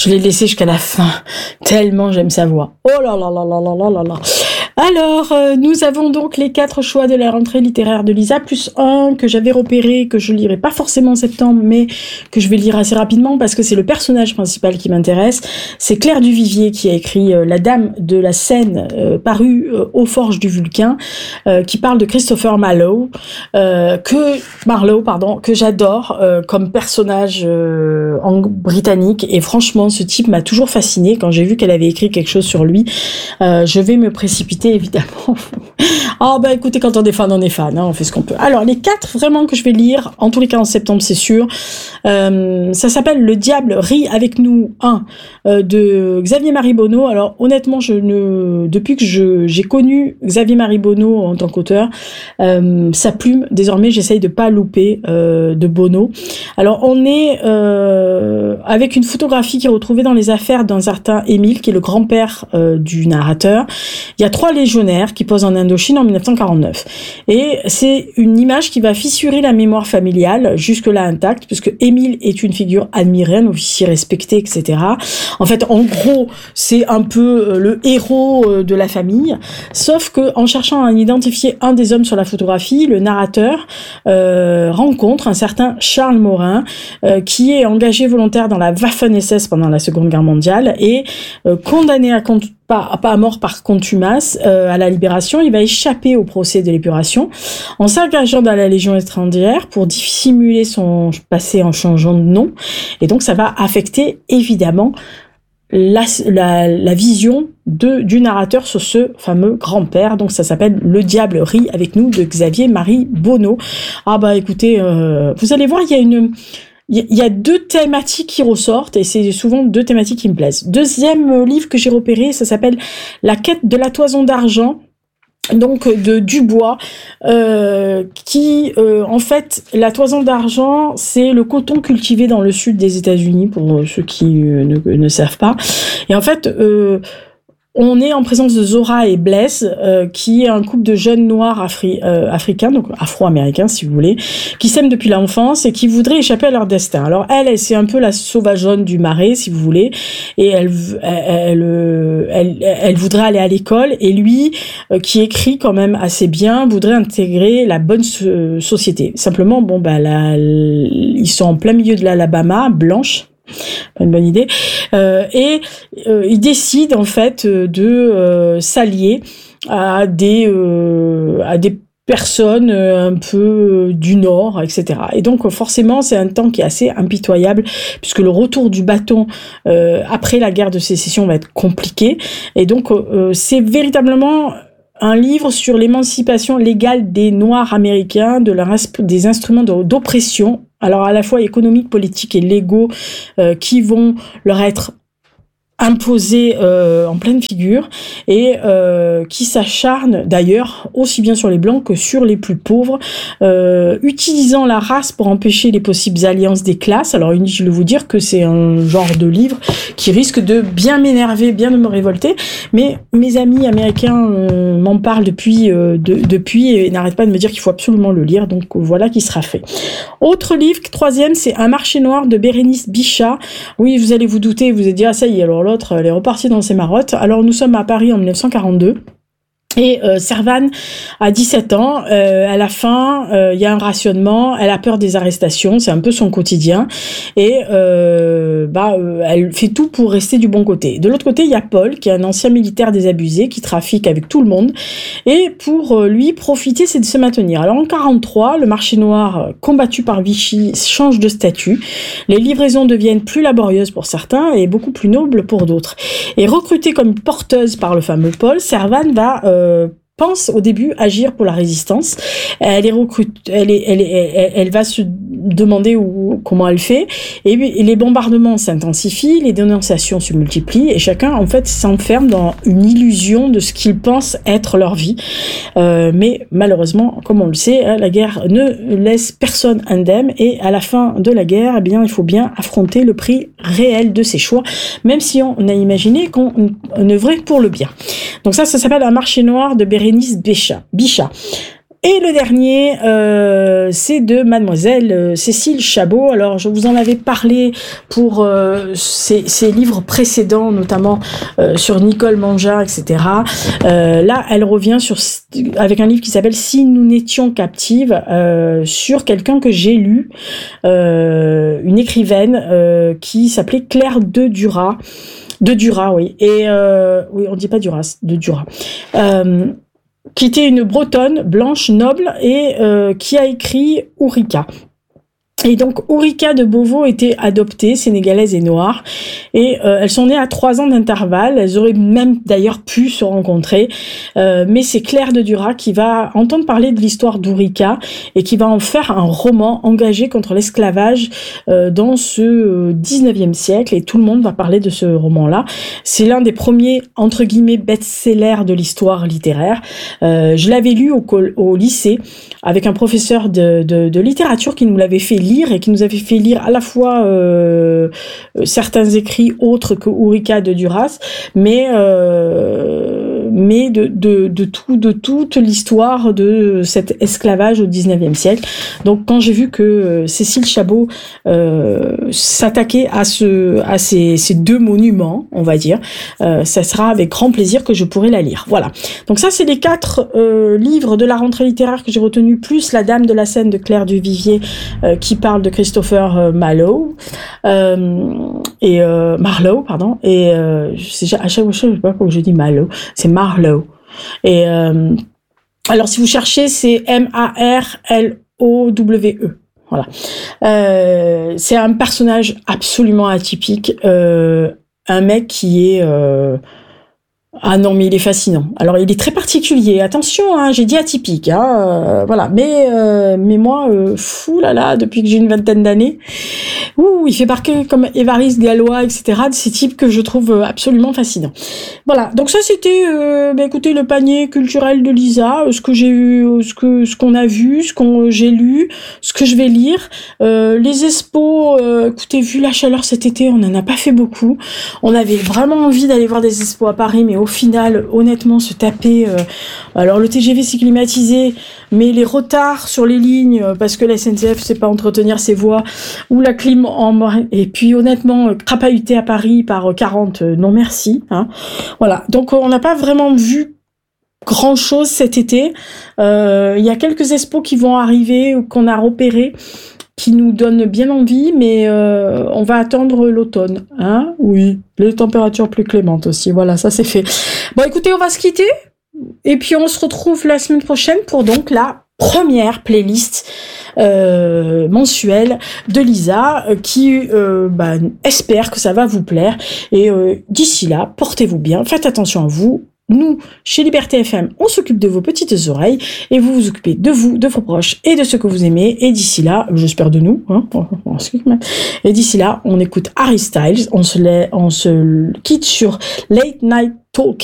Je l'ai laissé jusqu'à la fin, tellement j'aime sa voix. Oh là là là là là là là là. Alors, nous avons donc les 4 choix de la rentrée littéraire de Lisa, plus un que j'avais repéré, que je lirai pas forcément en septembre, mais que je vais lire assez rapidement parce que c'est le personnage principal qui m'intéresse. C'est Claire Duvivier qui a écrit La Dame de la Seine, paru aux Forges du Vulcain, qui parle de Christopher Marlowe, que j'adore comme personnage britannique. Et franchement, ce type m'a toujours fasciné. Quand j'ai vu qu'elle avait écrit quelque chose sur lui, je vais me précipiter évidemment. Ah bah écoutez, quand on est fan, hein, on fait ce qu'on peut. Alors les 4 vraiment que je vais lire, en tous les cas en septembre c'est sûr. Ça s'appelle Le Diable rit avec nous 1 de Xavier Maribonneau. Alors honnêtement, depuis que j'ai connu Xavier Maribonneau en tant qu'auteur, sa plume, désormais j'essaye de pas louper de Bonneau. Alors on est avec une photographie qui est retrouvée dans les affaires d'un certain Émile, qui est le grand-père du narrateur. Il y a 3 légionnaires qui posent en Indochine en 1949. Et c'est une image qui va fissurer la mémoire familiale, jusque-là intacte, puisque Émile est une figure admirée, un officier respecté, etc. En fait, en gros, c'est un peu le héros de la famille. Sauf que, en cherchant à identifier un des hommes sur la photographie, le narrateur rencontre un certain Charles Morin, qui est engagé volontaire dans la Waffen-SS pendant la Seconde Guerre mondiale et condamné pas à mort par contumace à la Libération. Il va échapper au procès de l'épuration en s'engageant dans la Légion étrangère pour dissimuler son passé en changeant de nom. Et donc ça va affecter évidemment la vision du narrateur sur ce fameux grand-père. Donc ça s'appelle Le Diable rit avec nous de Xavier Maribonneau. Ah bah écoutez, vous allez voir, il y a 2 thématiques qui ressortent et c'est souvent 2 thématiques qui me plaisent. Deuxième livre que j'ai repéré, ça s'appelle La quête de la toison d'argent, donc de Dubois, qui en fait, la toison d'argent, c'est le coton cultivé dans le sud des États-Unis, pour ceux qui ne savent pas. Et en fait, on est en présence de Zora et Bless, qui est un couple de jeunes noirs africains, donc afro-américains si vous voulez, qui s'aiment depuis l'enfance et qui voudraient échapper à leur destin. Alors elle c'est un peu la sauvageonne du marais si vous voulez, et elle voudrait aller à l'école, et lui, qui écrit quand même assez bien, voudrait intégrer la bonne société. Simplement, ils sont en plein milieu de l'Alabama, blanche. Pas une bonne idée. Il décide en fait de s'allier à des personnes un peu du Nord, etc. Et donc forcément, c'est un temps qui est assez impitoyable puisque le retour du bâton après la guerre de sécession va être compliqué. Et donc c'est véritablement un livre sur l'émancipation légale des Noirs américains, des instruments d'oppression, alors à la fois économiques, politiques et légaux, qui vont leur être imposés en pleine figure, et qui s'acharne d'ailleurs aussi bien sur les blancs que sur les plus pauvres, utilisant la race pour empêcher les possibles alliances des classes. Alors je vais vous dire que c'est un genre de livre qui risque de bien m'énerver, bien de me révolter, mais mes amis américains m'en parlent depuis et n'arrêtent pas de me dire qu'il faut absolument le lire, donc voilà qui sera fait. Autre livre, 3e, c'est Un marché noir de Bérénice Bichat. Oui, vous allez vous douter, vous allez dire, ah ça y est, alors l'autre, elle est repartie dans ses marottes. Alors nous sommes à Paris en 1942. Et Servane a 17 ans, à la fin, il y a un rationnement, elle a peur des arrestations, c'est un peu son quotidien, et elle fait tout pour rester du bon côté. De l'autre côté, il y a Paul, qui est un ancien militaire désabusé, qui trafique avec tout le monde, et pour lui, profiter, c'est de se maintenir. Alors en 43, le marché noir, combattu par Vichy, change de statut, les livraisons deviennent plus laborieuses pour certains, et beaucoup plus nobles pour d'autres. Et recrutée comme porteuse par le fameux Paul, Servane pense au début agir pour la résistance. Elle va se demander comment elle fait, et les bombardements s'intensifient, les dénonciations se multiplient, et chacun en fait s'enferme dans une illusion de ce qu'il pense être leur vie. Mais malheureusement, comme on le sait, la guerre ne laisse personne indemne, et à la fin de la guerre, il faut bien affronter le prix réel de ses choix, même si on a imaginé qu'on œuvrait pour le bien. Donc ça s'appelle Un marché noir de Bérénice Bichat. Et le dernier, c'est de mademoiselle Cécile Chabot. Alors, je vous en avais parlé pour ses livres précédents, notamment sur Nicole Mangin, etc. Là, elle revient avec un livre qui s'appelle Si nous n'étions captives, sur quelqu'un que j'ai lu, une écrivaine qui s'appelait Claire de Duras. De Duras, oui. Et oui, on dit pas Duras, de Duras. Qui était une Bretonne blanche noble et qui a écrit Ourika. Et donc Ourika de Beauvau était adoptée, sénégalaise et noire, et elles sont nées à 3 ans d'intervalle. Elles auraient même d'ailleurs pu se rencontrer, mais c'est Claire de Duras qui va entendre parler de l'histoire d'Ourika et qui va en faire un roman engagé contre l'esclavage dans ce 19e siècle, et tout le monde va parler de ce roman-là. C'est l'un des premiers entre guillemets best-sellers de l'histoire littéraire. Je l'avais lu au lycée avec un professeur de littérature qui nous l'avait fait lire et qui nous avait fait lire à la fois certains écrits autres que Ourika de Duras, mais de toute l'histoire de cet esclavage au 19e siècle. Donc quand j'ai vu que Cécile Chabot s'attaquait à ces deux monuments, on va dire, ça sera avec grand plaisir que je pourrai la lire. Voilà. Donc ça, c'est les 4 livres de la rentrée littéraire que j'ai retenus, plus La Dame de la Seine de Claire Duvivier, qui parle de Christopher Marlowe, pardon, et à chaque fois je sais pas pourquoi je dis Marlowe, c'est Marlowe. Et alors si vous cherchez, c'est Marlowe. Voilà. C'est un personnage absolument atypique, un mec qui est ah non, mais il est fascinant. Alors, il est très particulier. Attention, hein, j'ai dit atypique, hein, voilà. Mais moi, fou là, depuis que j'ai une vingtaine d'années, il fait parler comme Évariste Galois, etc. De ces types que je trouve absolument fascinants. Voilà. Donc ça, c'était, écoutez, le panier culturel de Lisa, ce que j'ai eu, ce qu'on a vu, ce que j'ai lu, ce que je vais lire. Les expos, écoutez, vu la chaleur cet été, on n'en a pas fait beaucoup. On avait vraiment envie d'aller voir des expos à Paris, mais au final, honnêtement, se taper... alors, le TGV, c'est climatisé, mais les retards sur les lignes, parce que la SNCF sait pas entretenir ses voies, ou la clim et puis, honnêtement, crapahuter à Paris par 40, non merci. Hein. Voilà. Donc, on n'a pas vraiment vu grand-chose cet été. Il y a quelques expos qui vont arriver, ou qu'on a repérés, qui nous donne bien envie, mais on va attendre l'automne, hein. Oui, les températures plus clémentes aussi. Voilà, ça c'est fait. Bon, écoutez, on va se quitter, et puis on se retrouve la semaine prochaine pour donc la première playlist mensuelle de Lisa, qui espère que ça va vous plaire. Et d'ici là, portez-vous bien, faites attention à vous. Nous, chez Liberté FM, on s'occupe de vos petites oreilles et vous vous occupez de vous, de vos proches et de ceux que vous aimez. Et d'ici là, j'espère de nous, hein, et d'ici là, on écoute Harry Styles, on se quitte sur Late Night Talk.